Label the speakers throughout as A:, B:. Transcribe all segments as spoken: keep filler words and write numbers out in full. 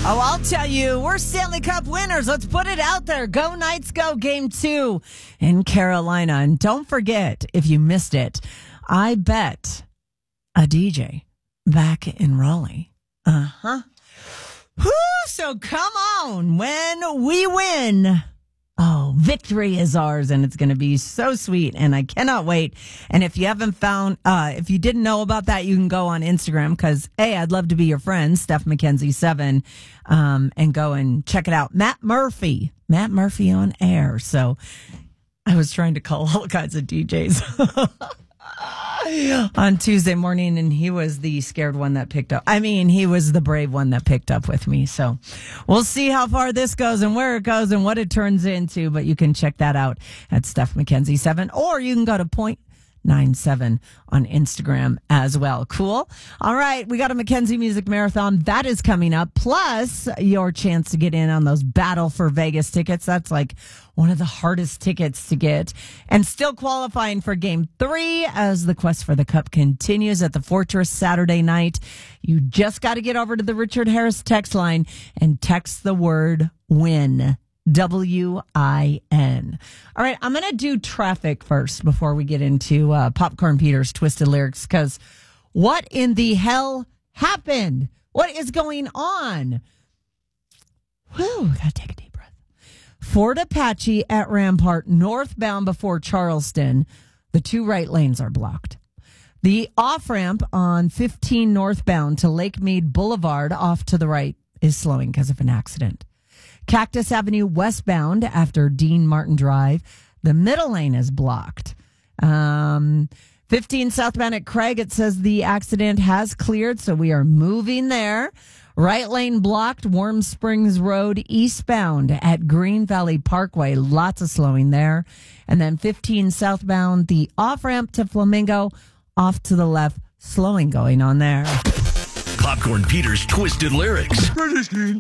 A: Oh, I'll tell you, we're Stanley Cup winners. Let's put it out there. Go Knights, go. Game two in Carolina. And don't forget, if you missed it, I bet a D J back in Raleigh. Uh-huh. Whew, so come on. When we win, oh, victory is ours, and it's going to be so sweet, and I cannot wait. And if you haven't found, uh, if you didn't know about that, you can go on Instagram because, hey, I'd love to be your friend, Steph McKenzie seven, um, and go and check it out. Matt Murphy, Matt Murphy on air. So I was trying to call all kinds of D Js on Tuesday morning, and he was the scared one that picked up. I mean, he was the brave one that picked up with me. So we'll see how far this goes and where it goes and what it turns into. But you can check that out at Steph McKenzie seven, or you can go to Point nine seven on Instagram as well. Cool. All right. We got a McKenzie Music Marathon. That is coming up. Plus your chance to get in on those Battle for Vegas tickets. That's like one of the hardest tickets to get, and still qualifying for game three as the quest for the cup continues at the Fortress Saturday night. You just got to get over to the Richard Harris text line and text the word win. W I N. All right, I'm going to do traffic first before we get into uh, Popcorn Peter's Twisted Lyrics, because what in the hell happened? What is going on? Whew, got to take a deep breath. Fort Apache at Rampart, northbound before Charleston. The two right lanes are blocked. The off-ramp on fifteen northbound to Lake Mead Boulevard off to the right is slowing because of an accident. Cactus Avenue westbound after Dean Martin Drive, the middle lane is blocked. Um, fifteen southbound at Craig, it says the accident has cleared, so we are moving there. Right lane blocked, Warm Springs Road eastbound at Green Valley Parkway, lots of slowing there. And then fifteen southbound, the off-ramp to Flamingo, off to the left, slowing going on there.
B: Popcorn Peter's Twisted Lyrics. What the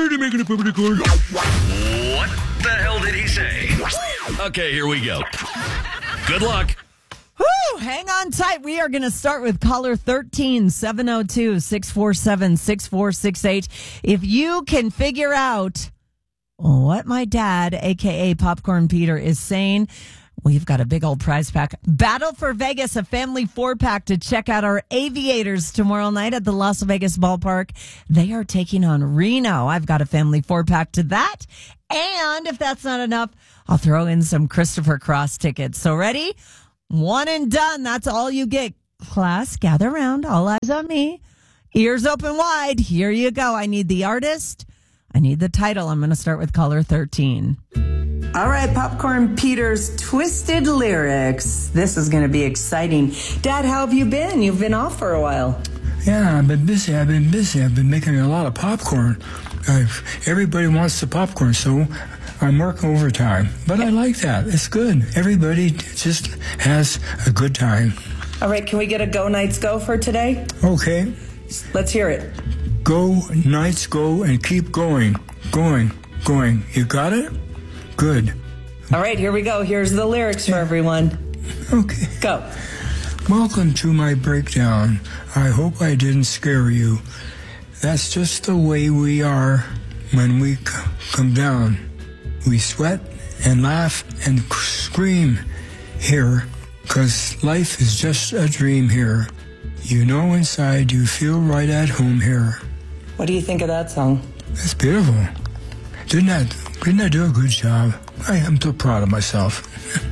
B: hell did he say? Okay, here we go. Good luck.
A: Whew, hang on tight. We are going to start with caller thirteen, seven oh two, six four seven, six four six eight. If you can figure out what my dad, a k a. Popcorn Peter, is saying, we've got a big old prize pack. Battle for Vegas, a family four-pack to check out our Aviators tomorrow night at the Las Vegas Ballpark. They are taking on Reno. I've got a family four-pack to that. And if that's not enough, I'll throw in some Christopher Cross tickets. So ready? One and done. That's all you get. Class, gather around. All eyes on me. Ears open wide. Here you go. I need the artist. I need the title. I'm going to start with caller thirteen. All right, Popcorn Peter's Twisted Lyrics. This is going to be exciting. Dad, how have you been? You've been off for a while.
C: Yeah, I've been busy. I've been busy. I've been making a lot of popcorn. I've, everybody wants the popcorn, so I'm working overtime. But I like that. It's good. Everybody just has a good time.
A: All right, can we get a Go Knights Go for today?
C: Okay.
A: Let's hear it.
C: Go, Knights, go, and keep going. Going, going. You got it? Good.
A: All right, here we go. Here's the lyrics for everyone.
C: Okay.
A: Go.
C: Welcome to my breakdown. I hope I didn't scare you. That's just the way we are when we c- come down. We sweat and laugh and scream here, 'cause life is just a dream here. You know inside you feel right at home here.
A: What do you think of that song?
C: That's beautiful. Didn't I, didn't I do a good job? I am so proud of myself.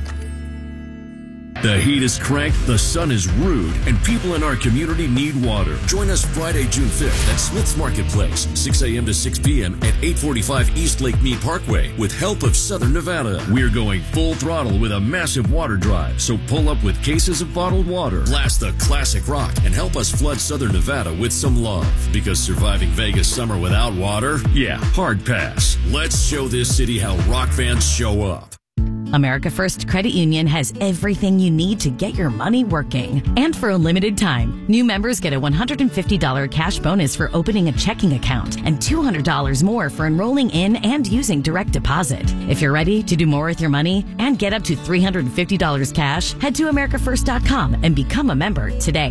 B: The heat is cranked, the sun is rude, and people in our community need water. Join us Friday, June fifth at Smith's Marketplace, six a.m. to six p.m. at eight forty-five East Lake Mead Parkway, with help of Southern Nevada. We're going full throttle with a massive water drive, so pull up with cases of bottled water, blast the classic rock, and help us flood Southern Nevada with some love. Because surviving Vegas summer without water? Yeah, hard pass. Let's show this city how rock fans show up.
D: America First Credit Union has everything you need to get your money working. And for a limited time, new members get a one hundred fifty dollars cash bonus for opening a checking account and two hundred dollars more for enrolling in and using direct deposit. If you're ready to do more with your money and get up to three hundred fifty dollars cash, head to america first dot com and become a member today.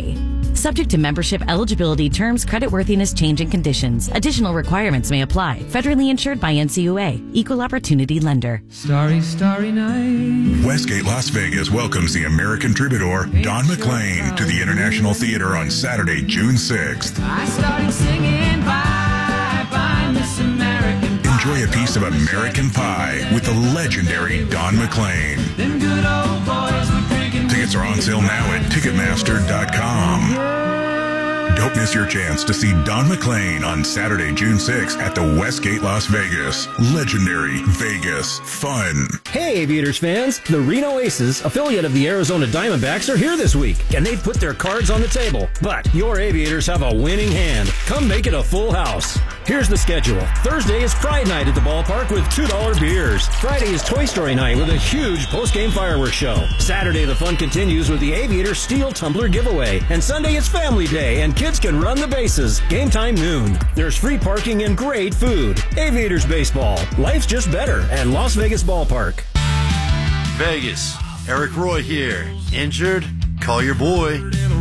D: Subject to membership, eligibility, terms, creditworthiness, change, and conditions. Additional requirements may apply. Federally insured by N C U A. Equal Opportunity Lender.
E: Starry, starry night.
F: Westgate Las Vegas welcomes the American troubadour Don McLean to the International Theater on Saturday, June sixth.
E: I started singing Bye Bye Miss American Pie.
F: Enjoy a piece of American Pie with the legendary Don McLean.
E: Them good old boys were drinking.
F: Tickets are on sale now at Ticketmaster dot com. Don't miss your chance to see Don McLean on Saturday, June sixth at the Westgate Las Vegas. Legendary Vegas fun.
G: Hey, Aviators fans! The Reno Aces, affiliate of the Arizona Diamondbacks, are here this week, and they've put their cards on the table. But your Aviators have a winning hand. Come make it a full house. Here's the schedule. Thursday is Pride Night at the ballpark with two dollar beers. Friday is Toy Story Night with a huge post-game fireworks show. Saturday, the fun continues with the Aviator Steel Tumbler giveaway. And Sunday, it's Family Day, and kids can run the bases. Game time noon. There's free parking and great food. Aviators Baseball. Life's just better at Las Vegas Ballpark.
H: Vegas. Eric Roy here. Injured? Call your boy.